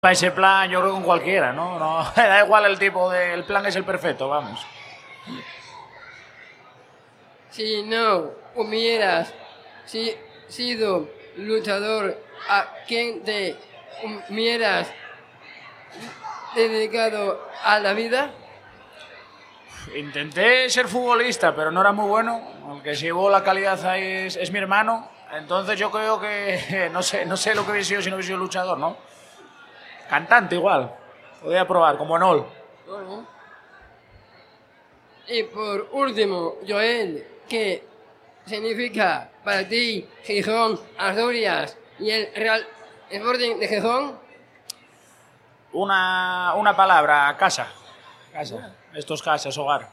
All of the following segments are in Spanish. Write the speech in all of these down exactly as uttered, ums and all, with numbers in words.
Para ese plan, yo creo que con cualquiera, ¿no? No da igual el tipo de... El plan es el perfecto, vamos. Si no hubieras si, sido luchador, ¿a quién te hubieras dedicado a la vida? Intenté ser futbolista, pero no era muy bueno. El que se llevó la calidad ahí es, es mi hermano. Entonces yo creo que... No sé, no sé lo que hubiese sido si no hubiese sido luchador, ¿no? Cantante igual. Podría probar, como Enol. Bueno. Y por último, Joel, ¿qué significa para ti Gijón, Asturias y el Real Sporting de Gijón? Una, una palabra, casa. Casa. Esto es casa, es hogar.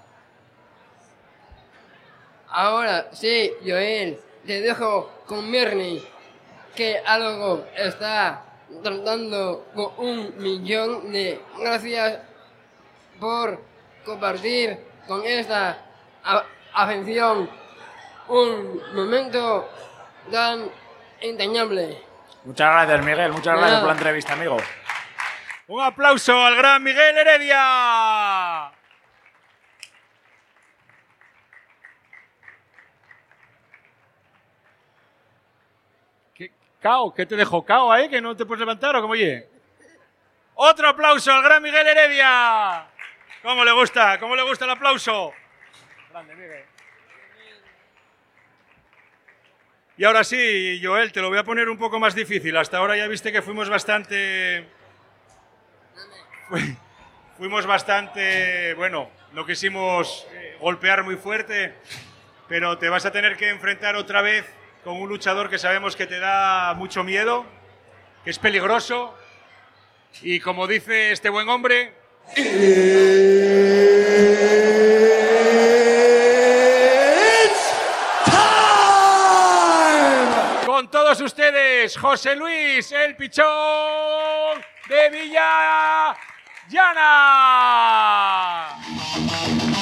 Ahora sí, Joel, te dejo con Mirni, que algo está tratando con un millón de gracias por compartir con esta afición un momento tan entrañable. Muchas gracias, Miguel. Muchas De gracias nada. por la entrevista, amigo. Un aplauso al gran Miguel Heredia. ¿Qué, cao, ¿Qué te dejó cao ahí? ¿Que no te puedes levantar o cómo oye? Otro aplauso al gran Miguel Heredia. ¿Cómo le gusta? ¿Cómo le gusta el aplauso? Grande, Miguel. Y ahora sí, Joel, te lo voy a poner un poco más difícil. Hasta ahora ya viste que fuimos bastante... Fuimos bastante... Bueno, no quisimos eh, golpear muy fuerte, pero te vas a tener que enfrentar otra vez con un luchador que sabemos que te da mucho miedo, que es peligroso, y como dice este buen hombre... Con todos ustedes, José Luis, el Pichón de Villallana.